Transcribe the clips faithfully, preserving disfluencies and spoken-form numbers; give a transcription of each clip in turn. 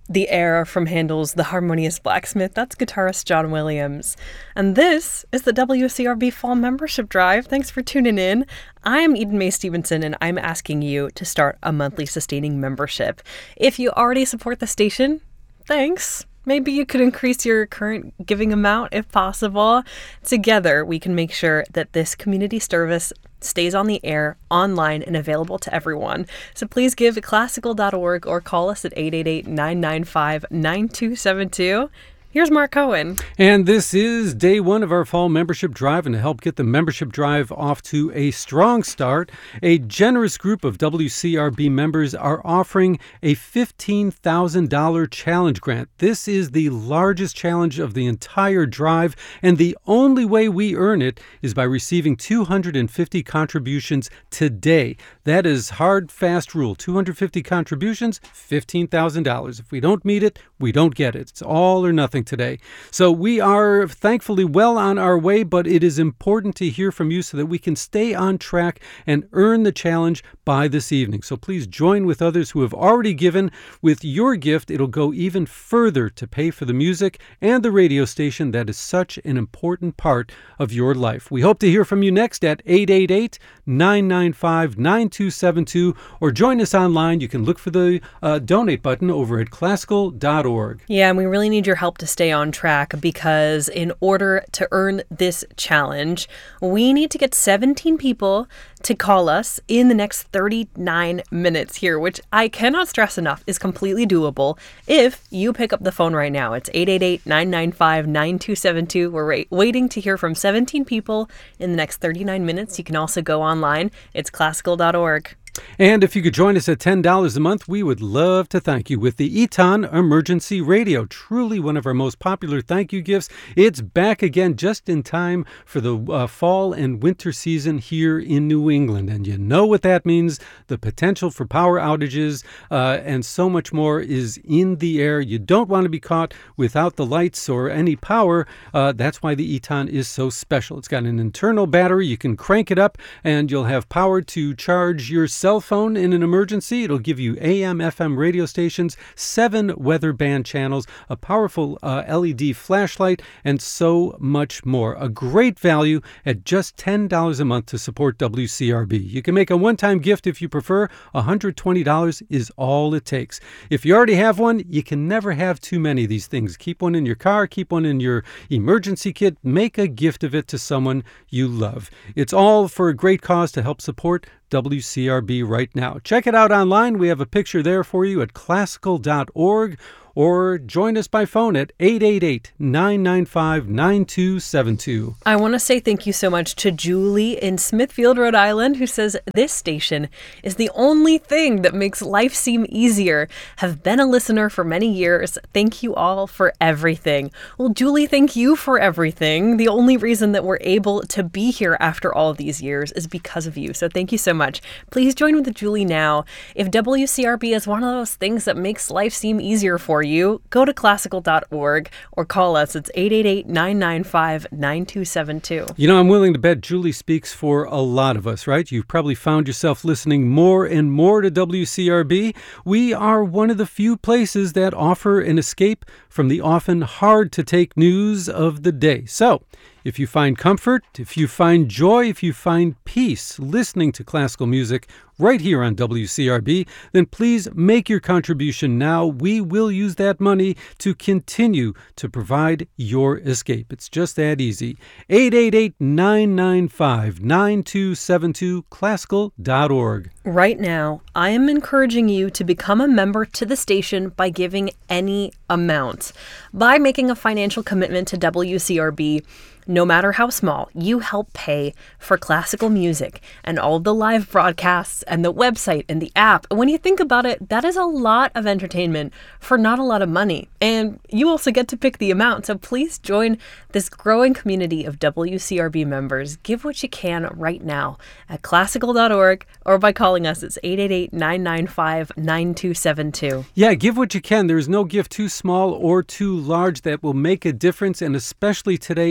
The Air from Handel's The Harmonious Blacksmith. That's guitarist John Williams. And this is the W C R B Fall Membership Drive. Thanks for tuning in. I'm Eden Mae Stevenson, and I'm asking you to start a monthly sustaining membership. If you already support the station, thanks. Maybe you could increase your current giving amount if possible. Together, we can make sure that this community service stays on the air, online, and available to everyone. So please give at classical dot org or call us at eight eight eight, nine nine five, nine two seven two. Here's Mark Cohen. And this is day one of our fall membership drive. And to help get the membership drive off to a strong start, a generous group of W C R B members are offering a fifteen thousand dollars challenge grant. This is the largest challenge of the entire drive, and the only way we earn it is by receiving two hundred fifty contributions today. That is hard, fast rule. two hundred fifty contributions, fifteen thousand dollars. If we don't meet it, we don't get it. It's all or nothing today. So we are thankfully well on our way, but it is important to hear from you so that we can stay on track and earn the challenge by this evening. So please join with others who have already given. With your gift, it'll go even further to pay for the music and the radio station that is such an important part of your life. We hope to hear from you next at eight eight eight, nine nine five, nine two seven two, or join us online. You can look for the uh, donate button over at classical dot org. Yeah, and we really need your help to stay on track, because in order to earn this challenge, we need to get seventeen people to call us in the next thirty-nine minutes here, which I cannot stress enough is completely doable if you pick up the phone right now. It's eight eight eight, nine nine five, nine two seven two. We're wait- waiting to hear from seventeen people in the next thirty-nine minutes. You can also go online. It's classical dot org. And if you could join us at ten dollars a month, we would love to thank you with the Eton Emergency Radio. Truly one of our most popular thank you gifts. It's back again just in time for the uh, fall and winter season here in New England. And you know what that means. The potential for power outages uh, and so much more is in the air. You don't want to be caught without the lights or any power. Uh, that's why the Eton is so special. It's got an internal battery. You can crank it up and you'll have power to charge your cell phone in an emergency. It'll give you A M, F M radio stations, seven weather band channels, a powerful uh, L E D flashlight, and so much more. A great value at just ten dollars a month to support W C R B. You can make a one-time gift if you prefer. one hundred twenty dollars is all it takes. If you already have one, you can never have too many of these things. Keep one in your car, keep one in your emergency kit. Make a gift of it to someone you love. It's all for a great cause to help support W C R B right now. Check it out online. We have a picture there for you at classical dot org, or join us by phone at eight eight eight, nine nine five, nine two seven two. I want to say thank you so much to Julie in Smithfield, Rhode Island, who says this station is the only thing that makes life seem easier. Have been a listener for many years. Thank you all for everything. Well, Julie, thank you for everything. The only reason that we're able to be here after all of these years is because of you. So thank you so much. Please join with Julie now. If W C R B is one of those things that makes life seem easier for you, you, go to classical dot org or call us. It's eight eight eight, nine nine five, nine two seven two. You know, I'm willing to bet Julie speaks for a lot of us, right? You've probably found yourself listening more and more to W C R B. We are one of the few places that offer an escape from the often hard-to-take news of the day. So, if you find comfort, if you find joy, if you find peace listening to classical music right here on W C R B, then please make your contribution now. We will use that money to continue to provide your escape. It's just that easy. eight eight eight, nine nine five, nine two seven two, classical dot org. Right now, I am encouraging you to become a member to the station by giving any amount. By making a financial commitment to W C R B, no matter how small, you help pay for classical music and all the live broadcasts and the website and the app. And when you think about it, that is a lot of entertainment for not a lot of money. And you also get to pick the amount. So please join this growing community of W C R B members. Give what you can right now at classical dot org or by calling us. It's eight eight eight, nine nine five, nine two seven two. Yeah, give what you can. There is no gift too small or too large that will make a difference. And especially today, all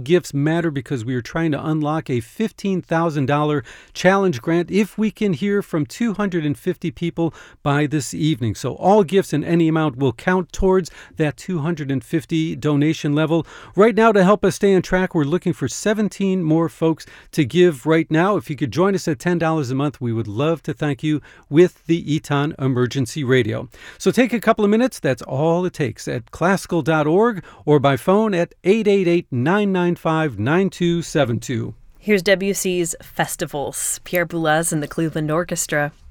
gifts matter because we are trying to unlock a fifteen thousand dollars challenge grant if we can hear from two hundred fifty people by this evening. So all gifts in any amount will count towards that two hundred fifty donation level. Right now, to help us stay on track, we're looking for seventeen more folks to give right now. If you could join us at ten dollars a month, we would love to thank you with the Eton Emergency Radio. So take a couple of minutes. That's all it takes at classical dot org or by phone at eight eight eight, nine nine five, nine two seven two. Here's W C's Festivals, Pierre Boulez and the Cleveland Orchestra.